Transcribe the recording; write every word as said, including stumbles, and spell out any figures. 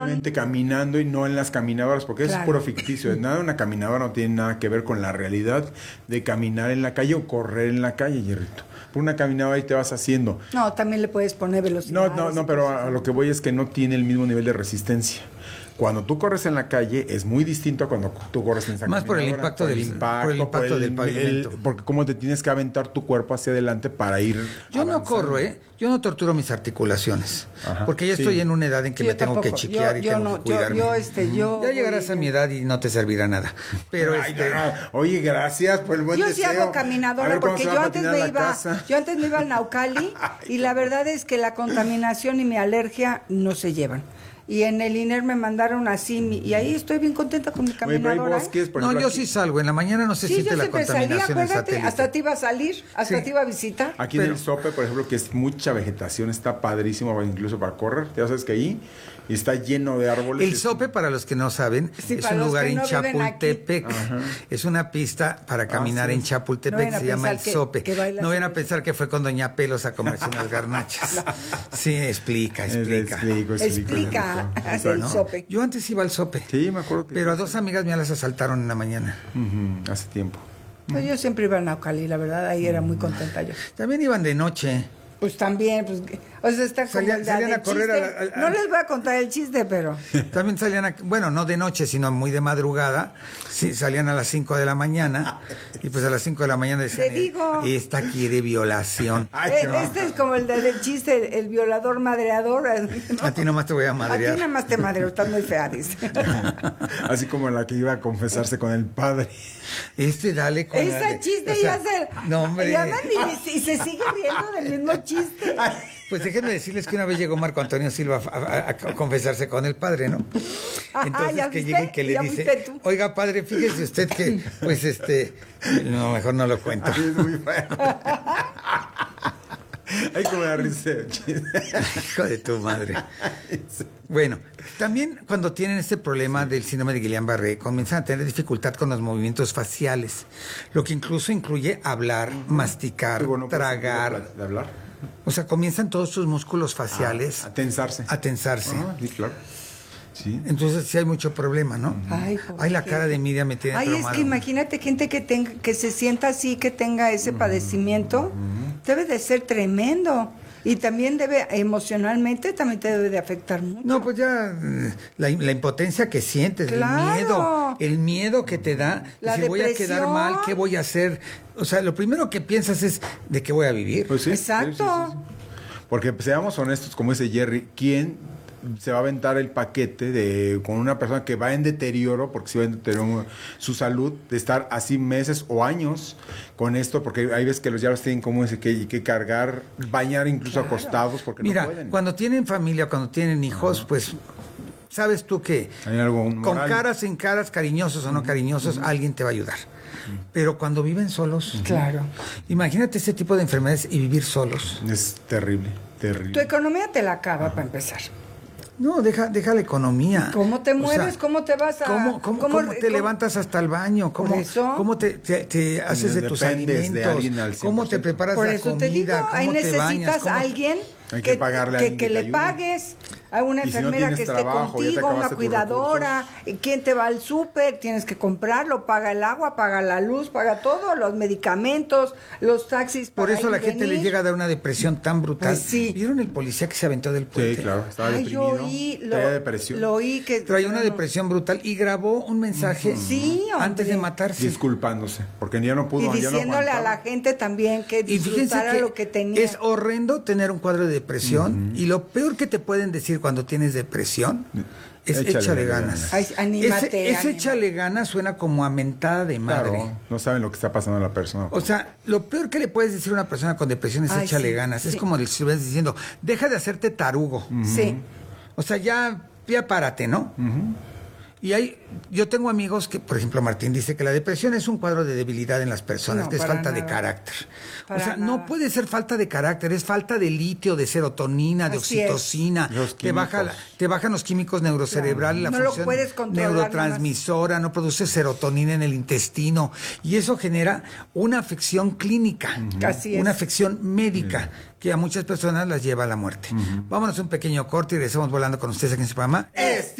solamente caminando y no en las caminadoras, porque claro. eso es puro ficticio. Nada, una caminadora no tiene nada que ver con la realidad de caminar en la calle o correr en la calle, Hierrito. Por una caminadora ahí te vas haciendo. No, también le puedes poner velocidad. No, no, no, pero a, a lo que voy es que no tiene el mismo nivel de resistencia. Cuando tú corres en la calle es muy distinto a cuando tú corres en esa Más por el impacto, por el del, impacto, por el impacto por el, del pavimento. El, porque como te tienes que aventar tu cuerpo hacia adelante para ir Yo avanzando. No corro, ¿eh? Yo no torturo mis articulaciones. Ajá, porque ya sí. estoy en una edad en que sí, me tengo tampoco. que chiquear yo, y yo tengo no, que cuidarme. Yo, yo, este, yo ya llegarás a mi edad y no te servirá nada. Pero Ay, este... no. Oye, gracias por el buen yo deseo. Yo sí hago caminadora porque yo antes me iba, yo antes me iba al Naucali y la verdad es que la contaminación y mi alergia no se llevan. Y en el I N E R me mandaron así, y ahí estoy bien contenta con mi caminadora. Hay bosques, por no, ejemplo, yo aquí. sí salgo, en la mañana no se sí, siente yo la contaminación salía, en satélite. Hasta te iba a salir, hasta sí. te iba a visitar. Aquí pero... en el Sope, por ejemplo, que es mucha vegetación, está padrísimo incluso para correr. Ya sabes que ahí está lleno de árboles. El Sope, para los que no saben, sí, es un lugar no en Chapultepec. Es una pista para caminar ah, sí. en Chapultepec, no se llama el que, Sope. Que no vayan a pensar que fue con Doña Pelos a comerse unas garnachas. no. Sí, explica, explica. Explico, explico, explica el ¿no? Sope. Yo antes iba al Sope. Sí, me acuerdo. Que pero a dos amigas mías las asaltaron en la mañana. Uh-huh, hace tiempo. Pues yo siempre iba a Naucali, la verdad, ahí era muy contenta yo. También iban de noche. Pues también, pues, o sea, está como salían, salían a correr a la, a, a, no les voy a contar el chiste, pero también salían a, bueno, no de noche, sino muy de madrugada. Sí, salían a las cinco de la mañana y pues a las cinco de la mañana decían, te digo, esta quiere violación. Ay, no. Este es como el del chiste, el, el violador madreador, ¿no? A ti nomás te voy a madrear. A ti nomás te madreo, estás muy fea, dice. Así como la que iba a confesarse con el padre. Este dale con esa de, chiste o sea, ya se no, hombre. Y, y se sigue riendo del mismo chiste. Pues déjenme decirles que una vez llegó Marco Antonio Silva a, a, a confesarse con el padre, ¿no? Entonces ah, que llegue y que le dice, oiga padre, fíjese usted que, pues este, no, mejor no lo cuento. Es muy feo. Ay, como la risa. Hijo de tu madre. Bueno, también cuando tienen este problema del síndrome de Guillain-Barré, comienzan a tener dificultad con los movimientos faciales, lo que incluso incluye hablar, masticar, bueno, tragar. ¿De hablar? O sea, comienzan todos sus músculos faciales ah, a tensarse. A tensarse. Ah, sí, claro. Sí. Entonces sí hay mucho problema, ¿no? Ay, Ay la cara de Miriam me tiene Ay, traumado. Es que imagínate gente que tenga, que se sienta así, que tenga ese padecimiento, uh-huh. debe de ser tremendo. Y también debe, emocionalmente, también te debe de afectar mucho. No, pues ya, la, la impotencia que sientes, claro. el miedo, el miedo que te da, la si depresión. Voy a quedar mal, ¿qué voy a hacer? O sea, lo primero que piensas es, ¿de qué voy a vivir? Pues sí, exacto. Sí, sí, sí, sí. Porque pues, seamos honestos, como dice Jerry, ¿quién se va a aventar el paquete de con una persona que va en deterioro, porque si va en deterioro su salud, de estar así meses o años con esto, porque hay veces que los ya los tienen como ese que, que cargar, bañar incluso claro. acostados, porque Mira, no pueden. Cuando tienen familia, cuando tienen hijos, uh-huh. pues sabes tú que hay algo con moral. caras en caras, cariñosos o no cariñosos, uh-huh. alguien te va a ayudar. Uh-huh. Pero cuando viven solos, uh-huh. claro. Imagínate ese tipo de enfermedades y vivir solos. Es terrible, terrible. Tu economía te la acaba uh-huh. para empezar. No, deja, deja la economía. ¿Cómo te mueves? O sea, ¿cómo te vas a...? ¿Cómo, cómo, cómo, cómo te ¿cómo? levantas hasta el baño? ¿Cómo, cómo te, te, te haces de tus alimentos? ¿Cómo te preparas Por la eso comida? Te digo, ahí ¿Cómo necesitas te bañas? a alguien Hay que, que pagarle a que, alguien que, que le ayude. pagues a una enfermera si no que esté trabajo, contigo, una cuidadora, quién te va al súper, tienes que comprarlo, paga el agua, paga la luz, paga todo, los medicamentos, los taxis. Por eso a la gente venir. le llega a dar una depresión tan brutal. Pues sí. ¿Vieron el policía que se aventó del puente? Sí, claro, estaba Ay, deprimido. Yo oí, lo, Traía depresión. Lo oí que... Traía una depresión brutal y grabó un mensaje uh-huh. sí, antes de matarse. Disculpándose, porque ya no pudo. Y diciéndole ya no a la gente también que disfrutara que lo que tenía. Es horrendo tener un cuadro de depresión uh-huh. y lo peor que te pueden decir cuando tienes depresión es échale, échale ganas. Ay, anímate, ese, ese échale ganas suena como a mentada de madre. Claro, no saben lo que está pasando a la persona. O sea, lo peor que le puedes decir a una persona con depresión es Ay, échale sí, ganas. Sí. Es como si estuvieras diciendo, deja de hacerte tarugo. Uh-huh. Sí. O sea, ya, ya párate, ¿no? Uh-huh. Y hay, yo tengo amigos que, por ejemplo, Martín dice que la depresión es un cuadro de debilidad en las personas, no, que es falta nada. de carácter. Para o sea, nada. no puede ser falta de carácter, es falta de litio, de serotonina, Así de oxitocina. Te, baja la, te bajan los químicos neurocerebrales, claro. la no función neurotransmisora, nomás. no produce serotonina en el intestino. Y eso genera una afección clínica, uh-huh. Así una es. afección médica. Uh-huh. Que a muchas personas las lleva a la muerte. Uh-huh. Vámonos a un pequeño corte y regresamos volando con ustedes aquí en su programa. ¡Es